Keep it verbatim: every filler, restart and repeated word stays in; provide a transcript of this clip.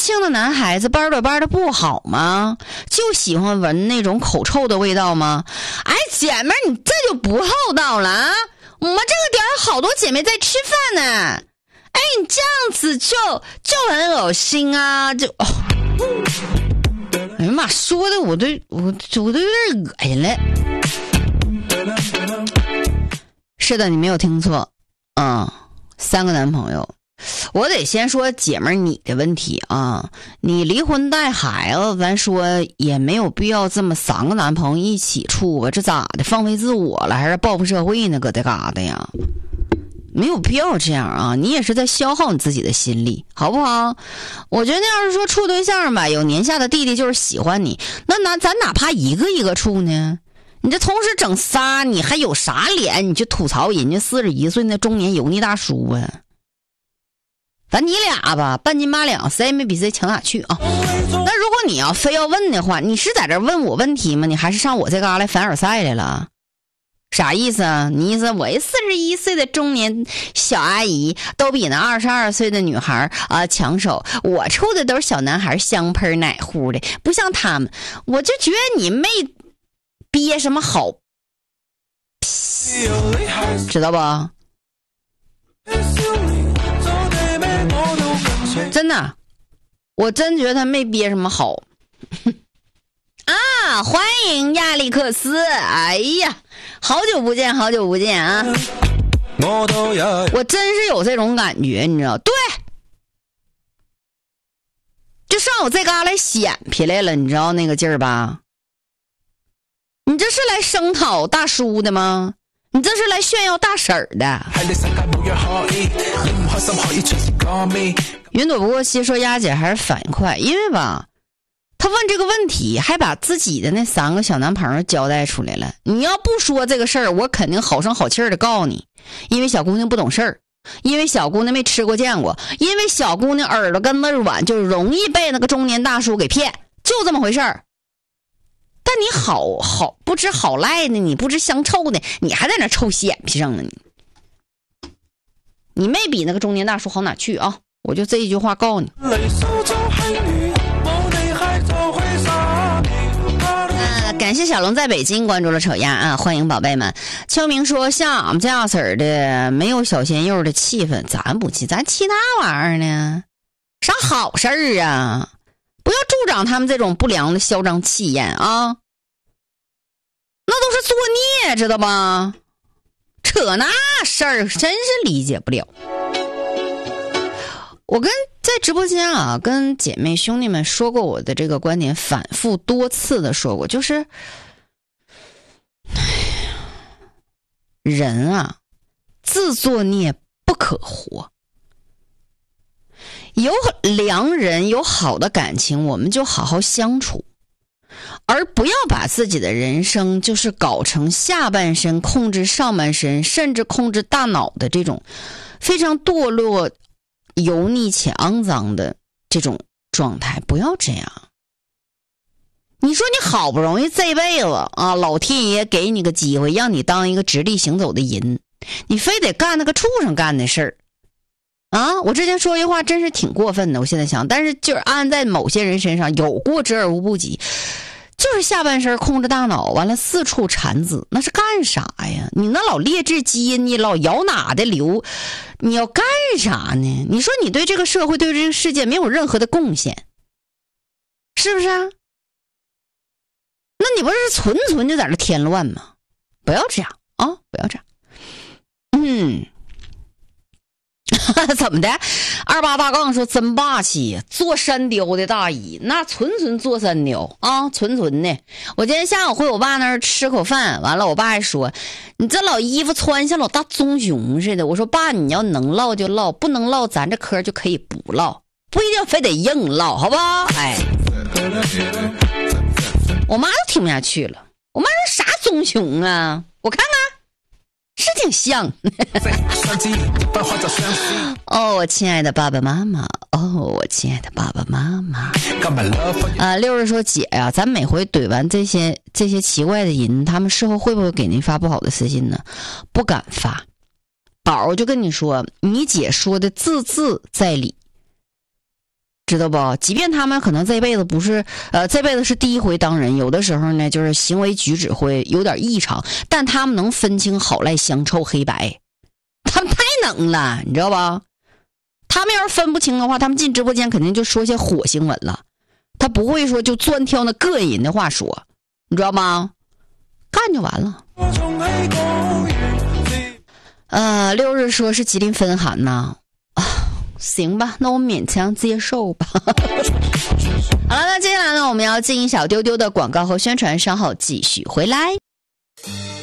轻的男孩子班的班的不好吗？就喜欢闻那种口臭的味道吗？哎，姐妹你这就不厚道了啊！我们这个点有好多姐妹在吃饭呢。哎，你这样子就就很恶心啊！就，哦、哎呀妈，说的我都我我都有点恶心了。是的，你没有听错，嗯，三个男朋友。我得先说姐们儿你的问题啊，你离婚带孩子，咱说也没有必要这么三个男朋友一起处吧，这咋的？放飞自我了，还是报复社会呢？搁这嘎达呀？没有必要这样啊！你也是在消耗你自己的心力，好不好？我觉得要是说处对象吧，有年下的弟弟就是喜欢你，那那咱哪怕一个一个处呢？你这同时整仨，你还有啥脸？你去吐槽人家四十一岁那中年油腻大叔啊？咱你俩吧，半斤八两，谁也没比谁强哪去啊？那如果你要非要问的话，你是在这问我问题吗？你还是上我这嘎来凡尔赛来了？啥意思啊？你意思我一四十一岁的中年小阿姨都比那二十二岁的女孩啊抢手？我处的都是小男孩，香喷奶乎的，不像他们。我就觉得你没憋什么好，知道不？真的，我真觉得他没憋什么好啊！欢迎亚历克斯，哎呀，好久不见，好久不见啊！我真是有这种感觉，你知道？对，就上我这嘎来显皮来了，你知道那个劲儿吧？你这是来声讨大叔的吗？你这是来炫耀大婶儿的。云朵不过西说丫姐还是反应快，因为吧他问这个问题还把自己的那三个小男朋友交代出来了。你要不说这个事儿，我肯定好声好气的告诉你，因为小姑娘不懂事儿，因为小姑娘没吃过见过，因为小姑娘耳朵跟子软，就容易被那个中年大叔给骗，就这么回事儿。但你好好不知好赖呢，你不知香臭呢，你还在那臭屁眼皮上呢，你你没比那个中年大叔好哪去啊！我就这一句话告诉你。呃，感谢小龙在北京关注了丑鸭啊，欢迎宝贝们。秋明说像俺们这样式儿的没有小鲜肉的气氛，咱不气，咱气那玩意儿呢？啥好事儿啊？不要助长他们这种不良的嚣张气焰啊！那都是作孽，知道吧？扯那事儿，真是理解不了。我跟在直播间啊，跟姐妹兄弟们说过我的这个观点，反复多次的说过，就是人啊，自作孽不可活。有良人，有好的感情，我们就好好相处，而不要把自己的人生就是搞成下半身控制上半身，甚至控制大脑的这种非常堕落、油腻且肮脏的这种状态。不要这样。你说你好不容易这辈子啊，老天爷给你个机会，让你当一个直立行走的人，你非得干那个畜生干的事儿啊！我之前说一句话真是挺过分的，我现在想，但是就是按在某些人身上有过之而无不及，就是下半身控制大脑，完了四处产子，那是干啥呀？你那老劣质基因，你老摇哪的流，你要干啥呢？你说你对这个社会，对这个世界没有任何的贡献，是不是啊？那你不是纯纯就在这添乱吗？不要这样啊！不要这样。嗯。怎么的？二八大杠说真霸气，做山雕的大姨，那纯纯做山雕啊，纯纯的。我今天下午回我爸那儿吃口饭，完了我爸还说你这老衣服穿像老大棕熊似的。我说爸，你要能唠就唠，不能唠咱这嗑就可以不唠，不一定非得硬唠，好不好？哎，我妈都听不下去了。我妈说啥棕熊啊？我看看。是挺像哦，我亲爱的爸爸妈妈，哦，我亲爱的爸爸妈妈啊，六儿说姐呀、啊，咱每回怼完这些这些奇怪的人，他们事后会不会给您发不好的私信呢？不敢发。宝儿就跟你说，你姐说的字字在理， 知道不？即便他们可能这辈子不是，呃，这辈子是第一回当人，有的时候呢，就是行为举止会有点异常，但他们能分清好赖香臭黑白，他们太能了，你知道吧？他们要是分不清的话，他们进直播间肯定就说些火星文了，他不会说就专挑那膈应人的话说，你知道吗？干就完了。呃，六日说是吉林分寒呐，啊，行吧，那我勉强接受吧。好了，那接下来呢，我们要进一小丢丢的广告和宣传，稍后继续回来。